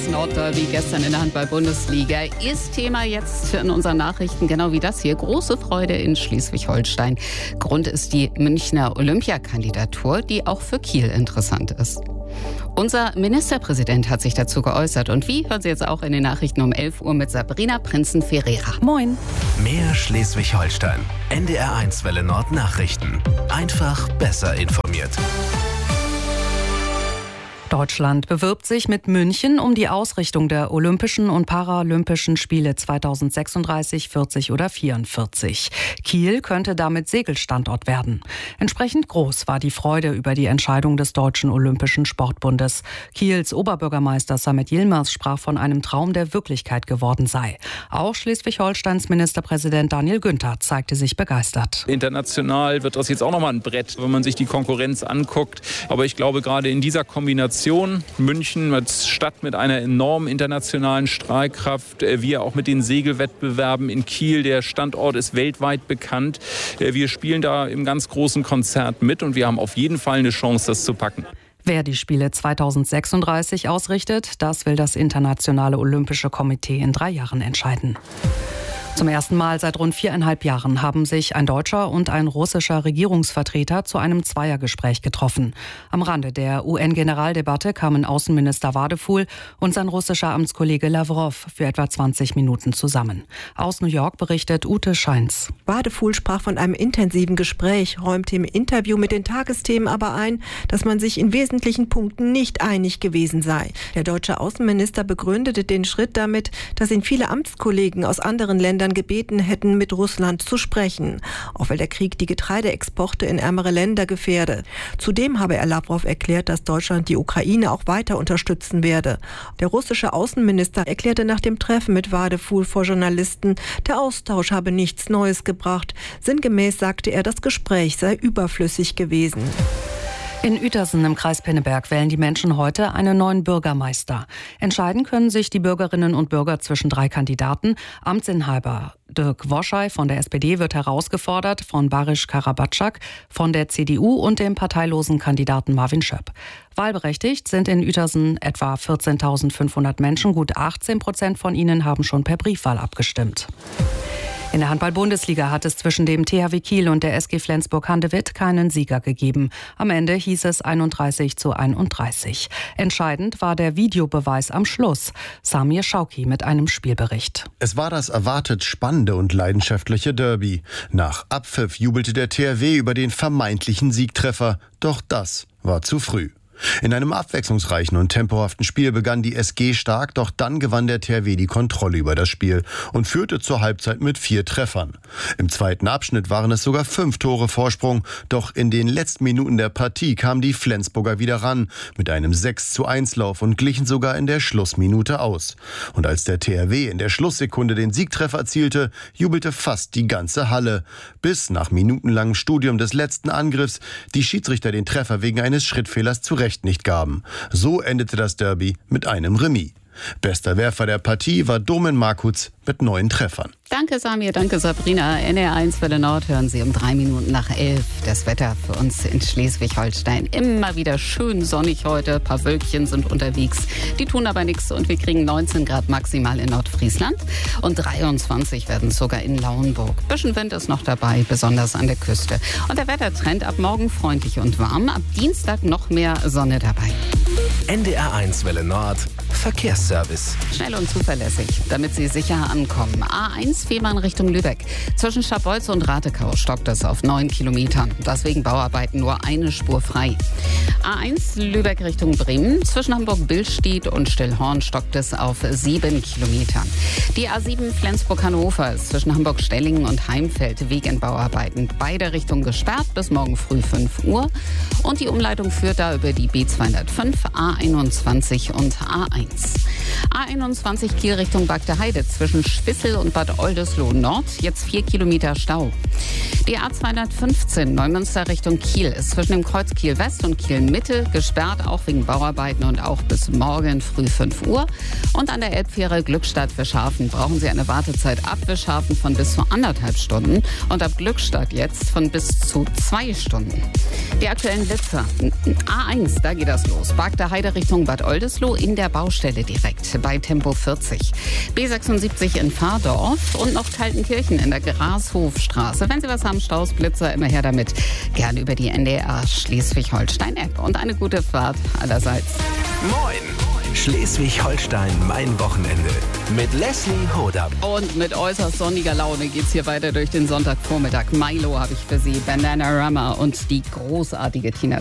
Das Nordderby gestern in der Handball-Bundesliga ist Thema jetzt in unseren Nachrichten, genau wie das hier. Große Freude in Schleswig-Holstein. Grund ist die Münchner Olympiakandidatur, die auch für Kiel interessant ist. Unser Ministerpräsident hat sich dazu geäußert. Und wie, hören Sie jetzt auch in den Nachrichten um 11 Uhr mit Sabrina Prinzen-Ferreira. Moin. Mehr Schleswig-Holstein. NDR1 Welle Nord Nachrichten. Einfach besser informiert. Deutschland bewirbt sich mit München um die Ausrichtung der Olympischen und Paralympischen Spiele 2036, 40 oder 44. Kiel könnte damit Segelstandort werden. Entsprechend groß war die Freude über die Entscheidung des Deutschen Olympischen Sportbundes. Kiels Oberbürgermeister Samet Yilmaz sprach von einem Traum, der Wirklichkeit geworden sei. Auch Schleswig-Holsteins Ministerpräsident Daniel Günther zeigte sich begeistert. International wird das jetzt auch nochmal ein Brett, wenn man sich die Konkurrenz anguckt. Aber ich glaube, gerade in dieser Kombination München als Stadt mit einer enormen internationalen Strahlkraft, wir auch mit den Segelwettbewerben in Kiel, der Standort ist weltweit bekannt. Wir spielen da im ganz großen Konzert mit und wir haben auf jeden Fall eine Chance, das zu packen. Wer die Spiele 2036 ausrichtet, das will das Internationale Olympische Komitee in 3 Jahren entscheiden. Zum ersten Mal seit rund 4,5 Jahren haben sich ein deutscher und ein russischer Regierungsvertreter zu einem Zweiergespräch getroffen. Am Rande der UN-Generaldebatte kamen Außenminister Vadeful und sein russischer Amtskollege Lawrow für etwa 20 Minuten zusammen. Aus New York berichtet Ute Scheins. Vadeful sprach von einem intensiven Gespräch, räumte im Interview mit den Tagesthemen aber ein, dass man sich in wesentlichen Punkten nicht einig gewesen sei. Der deutsche Außenminister begründete den Schritt damit, dass ihn viele Amtskollegen aus anderen Ländern gebeten hätten, mit Russland zu sprechen, auch weil der Krieg die Getreideexporte in ärmere Länder gefährde. Zudem habe Lawrow erklärt, dass Deutschland die Ukraine auch weiter unterstützen werde. Der russische Außenminister erklärte nach dem Treffen mit Vadeful vor Journalisten, der Austausch habe nichts Neues gebracht. Sinngemäß sagte er, das Gespräch sei überflüssig gewesen. In Uetersen im Kreis Pinneberg wählen die Menschen heute einen neuen Bürgermeister. Entscheiden können sich die Bürgerinnen und Bürger zwischen 3 Kandidaten. Amtsinhaber Dirk Woschei von der SPD wird herausgefordert von Barisch Karabatschak von der CDU und dem parteilosen Kandidaten Marvin Schöpp. Wahlberechtigt sind in Uetersen etwa 14.500 Menschen. Gut 18% von ihnen haben schon per Briefwahl abgestimmt. In der Handball-Bundesliga hat es zwischen dem THW Kiel und der SG Flensburg-Handewitt keinen Sieger gegeben. Am Ende hieß es 31:31. Entscheidend war der Videobeweis am Schluss. Samir Schauki mit einem Spielbericht. Es war das erwartet spannende und leidenschaftliche Derby. Nach Abpfiff jubelte der THW über den vermeintlichen Siegtreffer. Doch das war zu früh. In einem abwechslungsreichen und tempohaften Spiel begann die SG stark, doch dann gewann der THW die Kontrolle über das Spiel und führte zur Halbzeit mit 4 Treffern. Im zweiten Abschnitt waren es sogar 5 Tore Vorsprung, doch in den letzten Minuten der Partie kamen die Flensburger wieder ran mit einem 6:1 Lauf und glichen sogar in der Schlussminute aus. Und als der THW in der Schlusssekunde den Siegtreffer erzielte, jubelte fast die ganze Halle, bis nach minutenlangem Studium des letzten Angriffs die Schiedsrichter den Treffer wegen eines Schrittfehlers zurecht nicht gaben. So endete das Derby mit einem Remis. Bester Werfer der Partie war Domen Markutz mit 9 Treffern. Danke Samir, danke Sabrina. NDR1 Welle Nord hören Sie um 3 Minuten nach 11. Das Wetter für uns in Schleswig-Holstein. Immer wieder schön sonnig heute. Ein paar Wölkchen sind unterwegs. Die tun aber nichts und wir kriegen 19 Grad maximal in Nordfriesland. Und 23 werden es sogar in Lauenburg. Bisschen Wind ist noch dabei, besonders an der Küste. Und der Wettertrend ab morgen freundlich und warm. Ab Dienstag noch mehr Sonne dabei. NDR1 Welle Nord Verkehrsservice. Schnell und zuverlässig, damit Sie sicher ankommen. A1 Fehmarn Richtung Lübeck. Zwischen Scharbeutz und Ratekau stockt es auf 9 Kilometern. Deswegen Bauarbeiten nur eine Spur frei. A1 Lübeck Richtung Bremen. Zwischen Hamburg-Billstedt und Stillhorn stockt es auf 7 Kilometern. Die A7 Flensburg-Hannover ist zwischen Hamburg-Stellingen und Heimfeld wegen Bauarbeiten. Beide Richtungen gesperrt bis morgen früh 5 Uhr. Und die Umleitung führt da über die B205, A21 und A1. A21 Kiel Richtung Bagdeheide zwischen Schwissel und Bad Oldesloe Nord, jetzt 4 Kilometer Stau. Die A215 Neumünster Richtung Kiel ist zwischen dem Kreuz Kiel West und Kiel Mitte gesperrt, auch wegen Bauarbeiten und auch bis morgen früh 5 Uhr. Und an der Elbfähre Glückstadt Fischhafen brauchen Sie eine Wartezeit ab Fischhafen von bis zu 1,5 Stunden und ab Glückstadt jetzt von bis zu 2 Stunden. Die aktuellen Blitzer. A1, da geht das los. Bagdeheide beide Richtung Bad Oldesloe in der Baustelle direkt bei Tempo 40. B76 in Pfarrdorf und noch Kaltenkirchen in der Grashofstraße. Wenn Sie was haben, Staus, Blitzer, immer her damit. Gerne über die NDR Schleswig-Holstein-App. Und eine gute Fahrt allerseits. Moin! Schleswig-Holstein, mein Wochenende. Mit Leslie Hodam. Und mit äußerst sonniger Laune geht's hier weiter durch den Sonntagvormittag. Milo habe ich für Sie, Bananarama und die großartige Tina